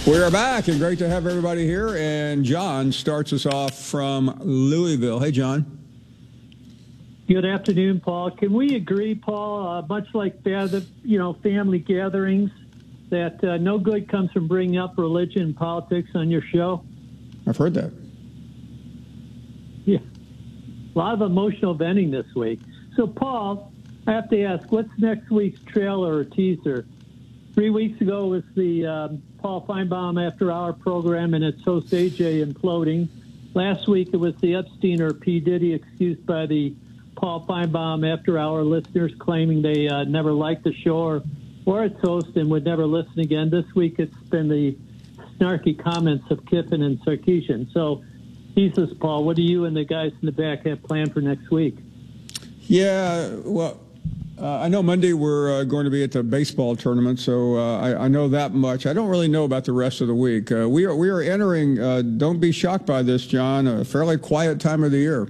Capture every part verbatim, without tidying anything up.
We're back, and great to have everybody here. And John starts us off from Louisville. Hey, John. Good afternoon, Paul. Can we agree, Paul, uh, much like the, you know, family gatherings, that uh, no good comes from bringing up religion and politics on your show? I've heard that. Yeah. A lot of emotional venting this week. So, Paul, I have to ask, what's next week's trailer or teaser? Three weeks ago was the um, Paul Feinbaum After Hour program and its host A J imploding. Last week it was the Epstein or P. Diddy excused by the Paul Feinbaum After Hour listeners claiming they uh, never liked the show or, or its host and would never listen again. This week it's been the snarky comments of Kiffin and Sarkeesian. So, Jesus, Paul, what do you and the guys in the back have planned for next week? Yeah, well, uh, I know Monday we're uh, going to be at the baseball tournament, so uh, I, I know that much. I don't really know about the rest of the week. Uh, we are we are entering, uh, don't be shocked by this, John, a fairly quiet time of the year.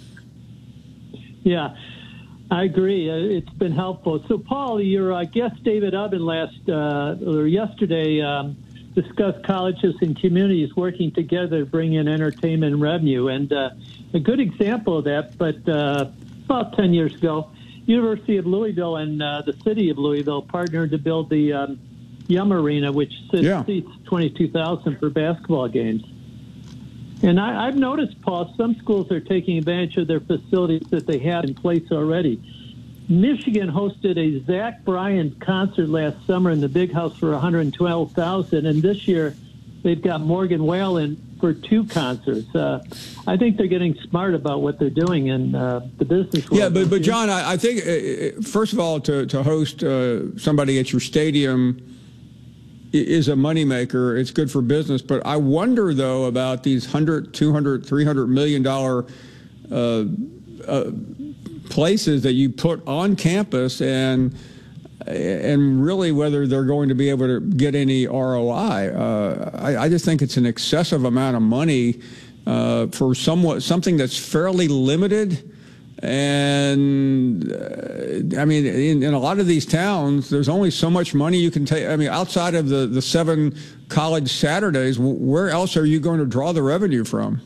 Yeah, I agree. Uh, it's been helpful. So, Paul, your uh, guest David Ubben last uh, or yesterday um, discussed colleges and communities working together to bring in entertainment and revenue. And uh, a good example of that, but uh, about ten years ago, University of Louisville and uh, the city of Louisville partnered to build the um, Yum Arena, which sits, yeah. seats twenty-two thousand for basketball games. And I, I've noticed, Paul, some schools are taking advantage of their facilities that they have in place already. Michigan hosted a Zach Bryan concert last summer in the Big House for one hundred twelve thousand, and this year they've got Morgan Wallen for two concerts. Uh, I think they're getting smart about what they're doing in uh, the business world. Yeah, but, but John, I, I think, uh, first of all, to, to host uh, somebody at your stadium is a moneymaker. It's good for business. But I wonder, though, about these one hundred, two hundred, three hundred million dollars uh, uh, places that you put on campus and and really whether they're going to be able to get any R O I. Uh, I, I just think it's an excessive amount of money uh, for somewhat something that's fairly limited. And uh, I mean, in, in a lot of these towns, there's only so much money you can take. I mean, outside of the, the seven college Saturdays, where else are you going to draw the revenue from?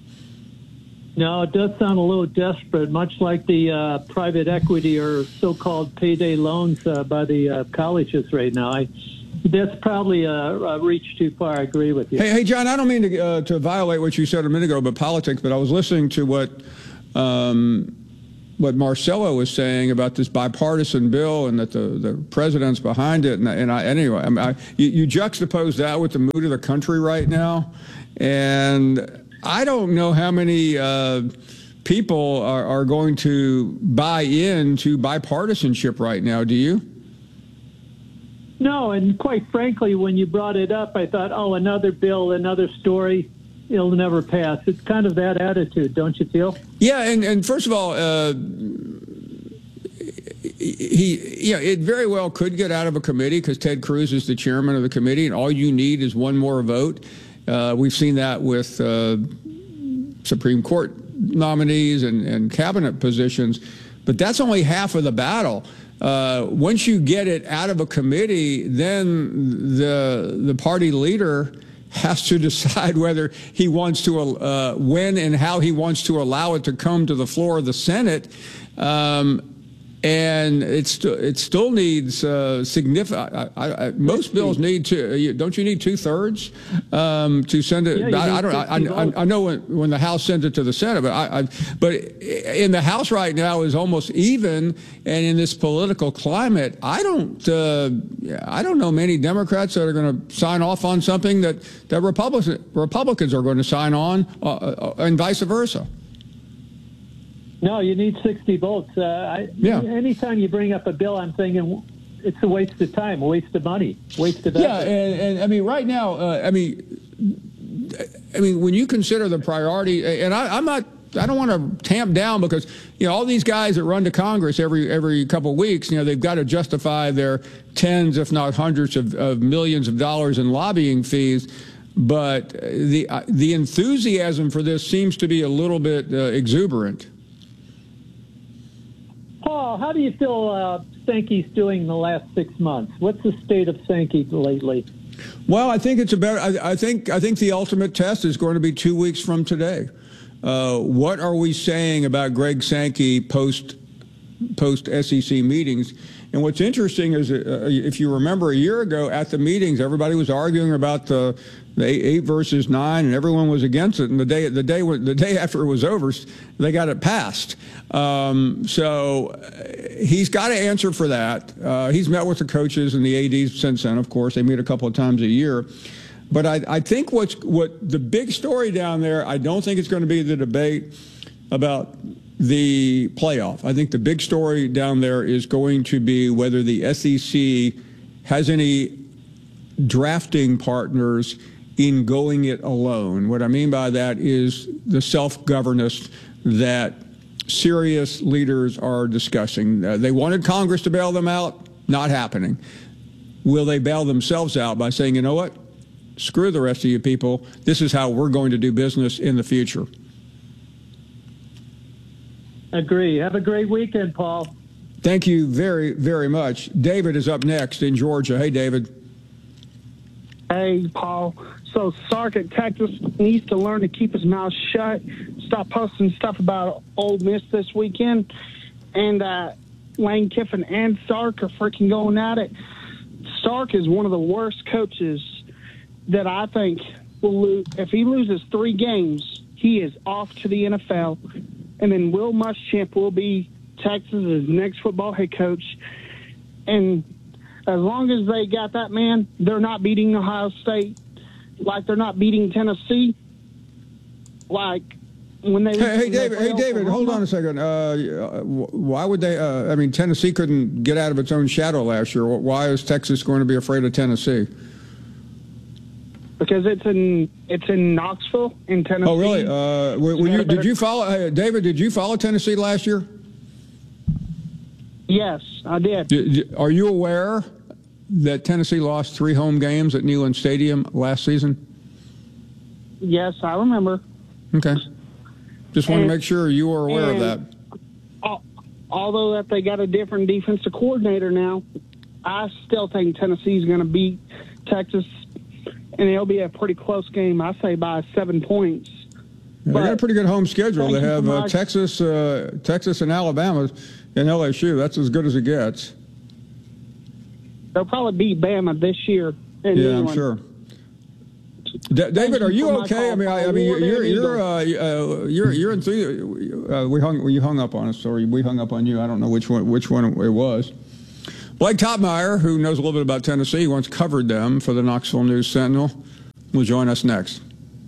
No, it does sound a little desperate, much like the uh, private equity or so-called payday loans uh, by the uh, colleges right now. I, that's probably a, a reach too far. I agree with you. Hey, hey, John, I don't mean to uh, to violate what you said a minute ago about politics, but I was listening to what um, what Marcelo was saying about this bipartisan bill and that the, the president's behind it. And, and I, anyway, I mean, I, you, you juxtapose that with the mood of the country right now, and I don't know how many uh, people are, are going to buy into bipartisanship right now. Do you? No, and quite frankly, when you brought it up, I thought, oh, another bill, another story, it'll never pass. It's kind of that attitude, don't you feel? Yeah, and, and first of all, uh, he, yeah, it very well could get out of a committee because Ted Cruz is the chairman of the committee, and all you need is one more vote. Uh, we've seen that with uh, Supreme Court nominees and, and cabinet positions, but that's only half of the battle. Uh, once you get it out of a committee, then the the party leader has to decide whether he wants to, uh, when and how he wants to allow it to come to the floor of the Senate. Um, And it's it still needs uh, significant. I, I, most bills need two. Don't you need two thirds um, to send it? Yeah, I, I don't. I, I, I know when, when the House sends it to the Senate, but I, I. But in the House right now is almost even, and in this political climate, I don't. Uh, I don't know many Democrats that are going to sign off on something that that Republicans Republicans are going to sign on, uh, uh, and vice versa. No, you need sixty votes. Uh, I, yeah. Anytime you bring up a bill, I'm thinking it's a waste of time, a waste of money, waste of effort. Yeah, and, and I mean, right now, uh, I mean, I mean, when you consider the priority, and I, I'm not, I don't want to tamp down because, you know, all these guys that run to Congress every every couple of weeks, you know, they've got to justify their tens, if not hundreds of, of millions of dollars in lobbying fees. But the uh, the enthusiasm for this seems to be a little bit uh, exuberant. Paul, how do you feel uh, Sankey's doing in the last six months? What's the state of Sankey lately? Well, I think it's about. I, I think I think the ultimate test is going to be two weeks from today. Uh, what are we saying about Greg Sankey post post S E C meetings? And what's interesting is, uh, if you remember a year ago at the meetings, everybody was arguing about the, the eight versus nine, and everyone was against it. And the day the day the day after it was over, they got it passed. Um, so he's got to answer for that. Uh, he's met with the coaches and the A Ds since then. Of course, they meet a couple of times a year. But I, I think what's what the big story down there. I don't think it's going to be the debate about the playoff. I think the big story down there is going to be whether the S E C has any drafting partners in going it alone. What I mean by that is the self-governance that serious leaders are discussing. Uh, they wanted Congress to bail them out. Not happening. Will they bail themselves out by saying, you know what? Screw the rest of you people. This is how we're going to do business in the future. Agree. Have a great weekend, Paul. Thank you very, very much. David is up next in Georgia. Hey, David. Hey, Paul. So Sark at Texas needs to learn to keep his mouth shut, stop posting stuff about Ole Miss this weekend, and uh, Lane Kiffin and Sark are freaking going at it. Sark is one of the worst coaches that I think will lose. If he loses three games, he is off to the N F L. And then Will Muschamp will be Texas's next football head coach. And as long as they got that man, they're not beating Ohio State like they're not beating Tennessee. Like when they... Hey, hey David, hey, David, hold on a second. Uh, why would they... Uh, I mean, Tennessee couldn't get out of its own shadow last year. Why is Texas going to be afraid of Tennessee? Because it's in it's in Knoxville, in Tennessee. Oh, really? Uh, were, were you, did you follow, uh, David, did you follow Tennessee last year? Yes, I did. did. Are you aware that Tennessee lost three home games at Neyland Stadium last season? Yes, I remember. Okay. Just want and, to make sure you are aware of that. Although that they got a different defensive coordinator now, I still think Tennessee's going to beat Texas. And it'll be a pretty close game, I say, by seven points. Yeah, they got a pretty good home schedule. They have uh, Texas, uh, Texas, and Alabama, and L S U. That's as good as it gets. They'll probably beat Bama this year. In yeah, England. I'm sure. D- David, are you okay? I mean, I, I mean, you're you're uh, uh, you're you're enthusiastic. Uh, we hung you hung up on us, or we hung up on you. I don't know which one which one it was. Blake Topmeyer, who knows a little bit about Tennessee, once covered them for the Knoxville News Sentinel, will join us next.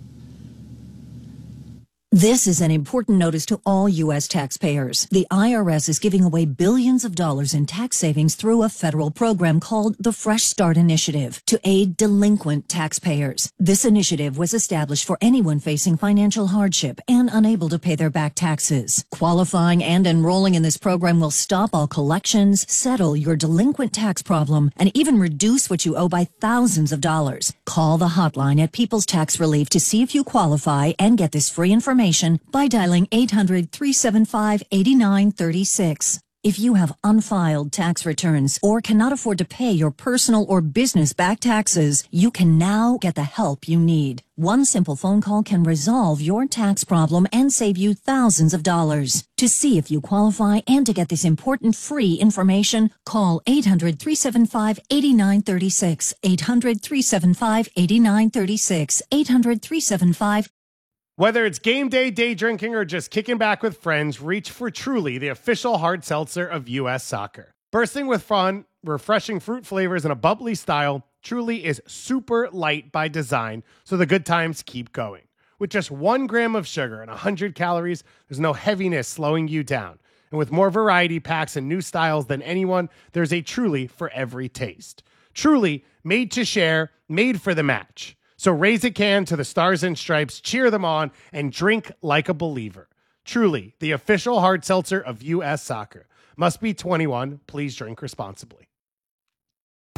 This is an important notice to all U S taxpayers. The I R S is giving away billions of dollars in tax savings through a federal program called the Fresh Start Initiative to aid delinquent taxpayers. This initiative was established for anyone facing financial hardship and unable to pay their back taxes. Qualifying and enrolling in this program will stop all collections, settle your delinquent tax problem, and even reduce what you owe by thousands of dollars. Call the hotline at People's Tax Relief to see if you qualify and get this free information by dialing eight hundred, three seven five, eight nine three six. If you have unfiled tax returns or cannot afford to pay your personal or business back taxes, you can now get the help you need. One simple phone call can resolve your tax problem and save you thousands of dollars. To see if you qualify and to get this important free information, call eight hundred, three seven five, eight nine three six, eight hundred, three seven five, eight nine three six, eight hundred, three seven five. Whether it's game day, day drinking, or just kicking back with friends, reach for Truly, the official hard seltzer of U S Soccer. Bursting with fun, refreshing fruit flavors, and a bubbly style, Truly is super light by design, so the good times keep going. With just one gram of sugar and one hundred calories, there's no heaviness slowing you down. And with more variety packs and new styles than anyone, there's a Truly for every taste. Truly, made to share, made for the match. So raise a can to the Stars and Stripes, cheer them on, and drink like a believer. Truly, the official hard seltzer of U S Soccer. Must be twenty-one. Please drink responsibly.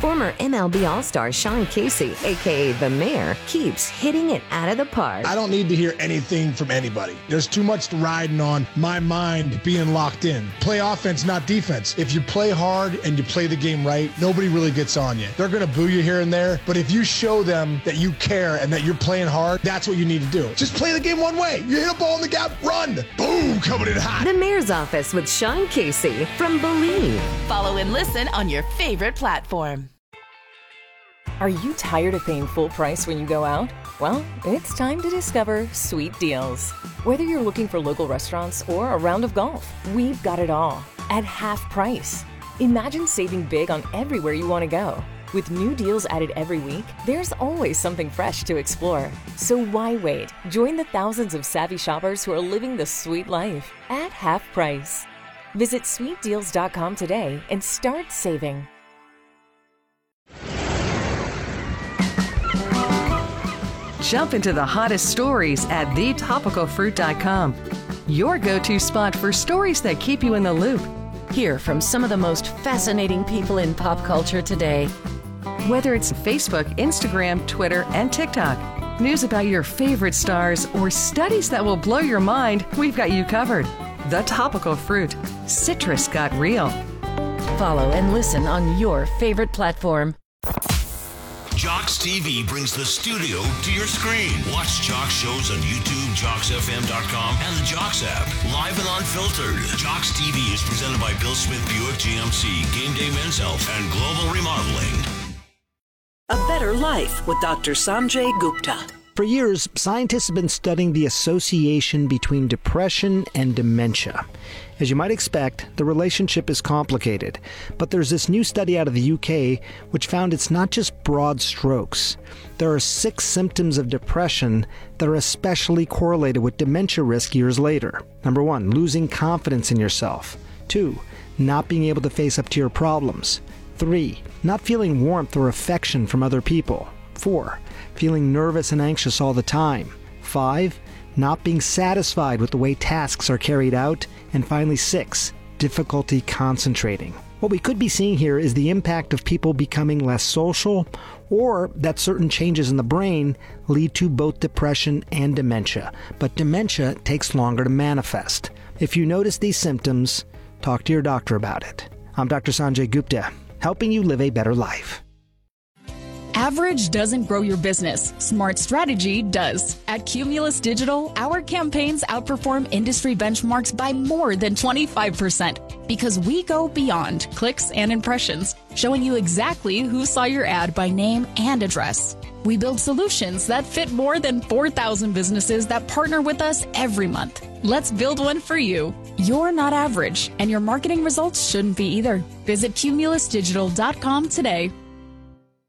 Former M L B All-Star Sean Casey, a k a. The Mayor, keeps hitting it out of the park. I don't need to hear anything from anybody. There's too much riding on my mind being locked in. Play offense, not defense. If you play hard and you play the game right, nobody really gets on you. They're going to boo you here and there, but if you show them that you care and that you're playing hard, that's what you need to do. Just play the game one way. You hit a ball in the gap, run. Boom, coming in hot. The Mayor's Office with Sean Casey from Believe. Follow and listen on your favorite platform. Are you tired of paying full price when you go out? Well, it's time to discover Sweet Deals. Whether you're looking for local restaurants or a round of golf, we've got it all at half price. Imagine saving big on everywhere you want to go. With new deals added every week, there's always something fresh to explore. So why wait? Join the thousands of savvy shoppers who are living the sweet life at half price. Visit sweet deals dot com today and start saving. Jump into the hottest stories at the topical fruit dot com. Your go-to spot for stories that keep you in the loop. Hear from some of the most fascinating people in pop culture today. Whether it's Facebook, Instagram, Twitter, and TikTok, news about your favorite stars, or studies that will blow your mind, we've got you covered. The Topical Fruit. Citrus got real. Follow and listen on your favorite platform. Jocks T V brings the studio to your screen. Watch Jocks shows on YouTube, jocks f m dot com, and the Jocks app. Live and unfiltered. Jocks T V is presented by Bill Smith Buick G M C, Game Day Men's Health, and Global Remodeling. A Better Life with Doctor Sanjay Gupta. For years, scientists have been studying the association between depression and dementia. As you might expect, the relationship is complicated, but there's this new study out of the U K which found it's not just broad strokes. There are six symptoms of depression that are especially correlated with dementia risk years later. Number one, losing confidence in yourself. Two, not being able to face up to your problems. Three, not feeling warmth or affection from other people. Four, feeling nervous and anxious all the time. Five, not being satisfied with the way tasks are carried out. And finally, six, difficulty concentrating. What we could be seeing here is the impact of people becoming less social, or that certain changes in the brain lead to both depression and dementia. But dementia takes longer to manifest. If you notice these symptoms, talk to your doctor about it. I'm Doctor Sanjay Gupta, helping you live a better life. Average doesn't grow your business. Smart strategy does. At Cumulus Digital, our campaigns outperform industry benchmarks by more than twenty-five percent because we go beyond clicks and impressions, showing you exactly who saw your ad by name and address. We build solutions that fit more than four thousand businesses that partner with us every month. Let's build one for you. You're not average, and your marketing results shouldn't be either. Visit cumulus digital dot com today.